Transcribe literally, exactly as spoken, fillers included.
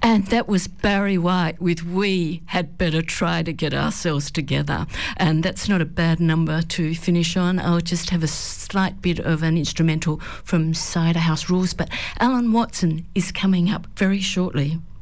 And that was Barry White with We Had Better Try to Get Ourselves Together. And that's not a bad number to finish on. I'll just have a slight bit of an instrumental from Cider House Rules. But Alan Watson is coming up very shortly.